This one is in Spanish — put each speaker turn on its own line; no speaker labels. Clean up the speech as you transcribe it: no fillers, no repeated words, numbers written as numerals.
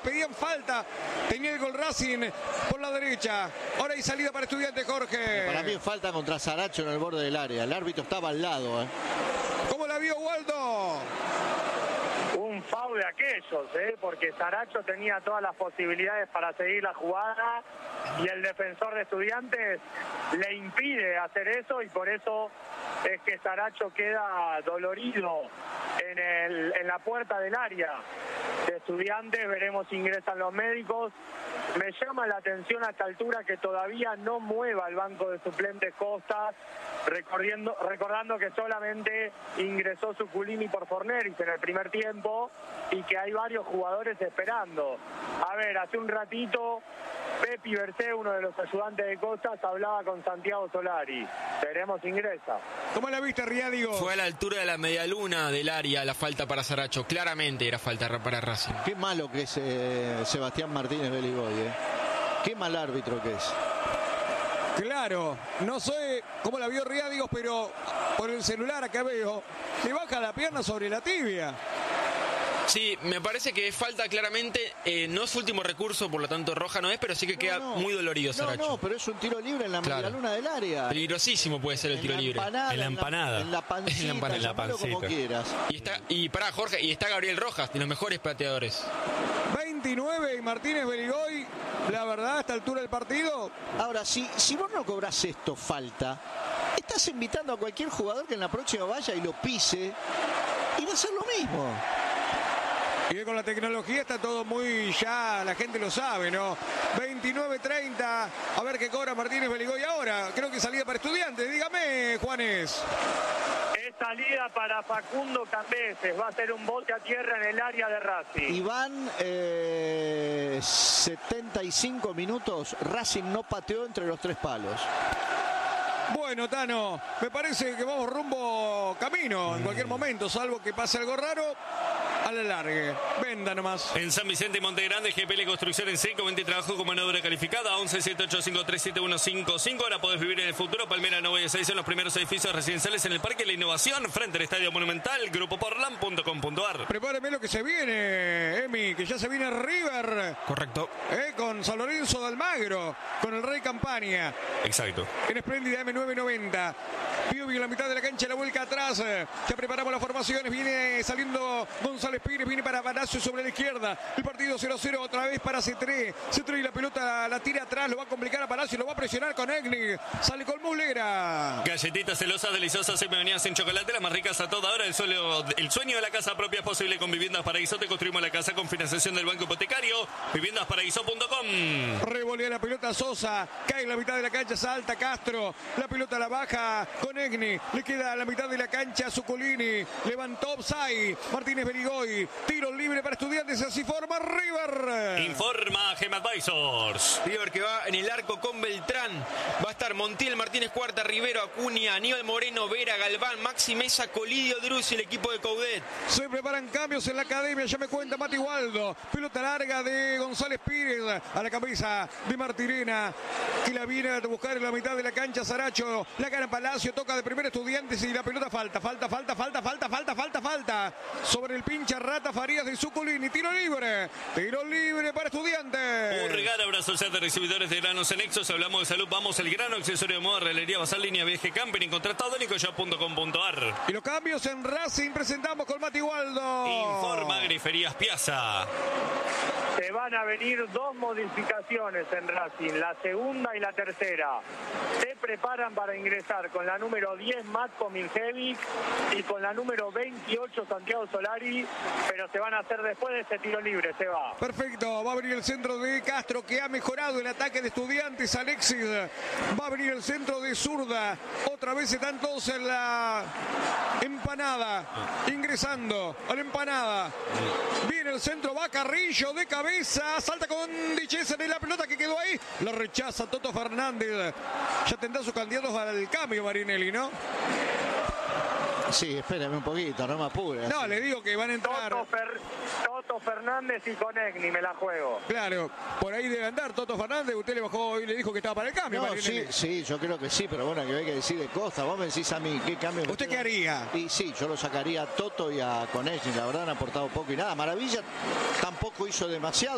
pedían falta. Tenía el gol Racing por la derecha. Ahora hay salida para Estudiantes, Jorge.
Para mí falta contra Saracho en el borde del área. El árbitro estaba al lado.
¿Cómo la vio, Waldo?
Un foul de aquellos, porque Saracho tenía todas las posibilidades para seguir la jugada y el defensor de Estudiantes le impide hacer eso, y por eso es que Saracho queda dolorido en la puerta del área de Estudiantes. Veremos si ingresan los médicos. Me llama la atención a esta altura que todavía no mueva el banco de suplentes Costas, recordando que solamente ingresó Zuculini por Forneris en el primer tiempo y que hay varios jugadores esperando. A ver, hace un ratito Pepi Bercé, uno de los ayudantes de Costas, hablaba con Santiago Solari. Veremos si ingresa.
¿Cómo la viste, Riadigo?
Fue a la altura de la medialuna del área la falta para Saracho. Claramente era falta para Racing.
Qué malo que es Sebastián Martínez Beligoy. Qué mal árbitro que es.
Claro, no sé cómo la vio Riadigo, pero por el celular acá veo, le baja la pierna sobre la tibia.
Sí, me parece que falta claramente, no es último recurso, por lo tanto roja no es, pero sí que queda muy dolorido Saracho.
No, pero es un tiro libre en la medialuna del área.
Peligrosísimo puede ser el tiro libre.
En la empanada.
En la pancita,
en la pancita.
Como quieras.
Y pará, Jorge, y está Gabriel Rojas, de los mejores pateadores.
29 y Martínez Beligoy, la verdad, a esta altura del partido.
Ahora, si vos no cobrás esto, falta, estás invitando a cualquier jugador que en la próxima vaya y lo pise, y va a ser lo mismo.
Y que con la tecnología está todo muy, ya la gente lo sabe, ¿no? 29-30, a ver qué cobra Martínez Beligoy ahora. Creo que salida para Estudiantes, dígame, Juanes.
Es salida para Facundo Cambeses, va a ser un bote a tierra en el área de Racing.
Y van 75 minutos, Racing no pateó entre los tres palos.
Bueno, Tano, me parece que vamos rumbo camino en cualquier momento, salvo que pase algo raro. A la largue, venda nomás.
En San Vicente y Montegrande, GPL Construcción en seco, vende trabajo con mano de obra calificada, 1178537155. Ahora podés vivir en el futuro. Palmera 916 en los primeros edificios residenciales en el Parque de la Innovación, frente al Estadio Monumental, grupoporlan.com.ar.
Prepáreme lo que se viene, Emi, que ya se viene River.
Correcto.
Con San Lorenzo de Almagro, con el Rey Campaña.
Exacto.
En Espléndida M990. Piovi en la mitad de la cancha, la vuelca atrás. Ya preparamos las formaciones. Viene saliendo González Pires, viene para Palacio sobre la izquierda. El partido 0-0 otra vez para C3. C3 y la pelota la tira atrás, lo va a complicar a Palacio, lo va a presionar con Egni. Sale con Muslera.
Galletitas celosas, deliciosas, semibañadas en chocolate, las más ricas a toda hora. El sueño de la casa propia es posible con Viviendas Paraíso. Te construimos la casa con financiación del Banco Hipotecario. Viviendasparaíso.com.
Revolea la pelota Sosa, cae en la mitad de la cancha, salta Castro, la pelota la baja con Egni, le queda a la mitad de la cancha Zuculini, levantó offside, Martínez Beligoy, tiro libre para Estudiantes, así forma River.
Informa Gem Advisors.
River que va en el arco con Beltrán, va a estar Montiel, Martínez Cuarta, Rivero, Acuña, Aníbal Moreno, Vera, Galván, Maxi Mesa, Colidio, Druz y el equipo de Coudet.
Se preparan cambios en la academia, ya me cuenta Mati Waldo, pelota larga de González Pires, a la cabeza de Martirena, que la viene a buscar en la mitad de la cancha Saracho, la gana Palacio, toca de primer Estudiantes y la pelota falta, sobre el pincha Rata Farías de Zuculini, tiro libre para Estudiantes.
Un regalo, abrazo de recibidores de granos en Exos. Hablamos de salud, vamos el grano, accesorio de moda, rellería basal, línea viaje camping, contratado nicoya.com.ar.
Y los cambios en Racing presentamos con Mati Waldo.
Informa Griferías Piazza.
Se van a venir dos modificaciones en Racing, la segunda y la tercera. Se preparan para ingresar con la número 10 Matko Miljevic y con la número 28 Santiago Solari, pero se van a hacer después de ese tiro libre, se va.
Perfecto, va a venir el centro de Castro, que ha mejorado el ataque de Estudiantes, Alexis. Va a venir el centro de Zurda, otra vez están todos en la empanada, ingresando a la empanada. Viene el centro, va Carrillo de cabeza, salta con Dichesa de la pelota que quedó ahí, la rechaza Toto Fernández. Ya tendrá sus candidatos al cambio Marinelli, ¿no?
Sí, espérame un poquito, no me apures.
No, le digo que van a entrar
Toto Fernández y con Egni me la juego.
Claro, por ahí debe andar Toto Fernández. Usted le bajó y le dijo que estaba para el cambio.
No, sí, yo creo que sí, pero bueno, que hay que decir de Costa. Vos me decís a mí, ¿qué cambio?
¿Usted qué haría?
Y sí, yo lo sacaría a Toto y a Conegni. La verdad han aportado poco y nada. Maravilla tampoco hizo demasiado.